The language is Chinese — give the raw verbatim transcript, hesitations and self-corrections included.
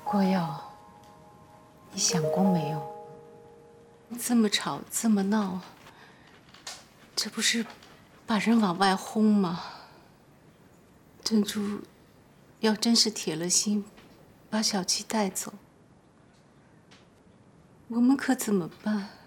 过耀，你想过没有？这么吵，这么闹，这不是把人往外轰吗？珍珠要真是铁了心把小七带走，我们可怎么办？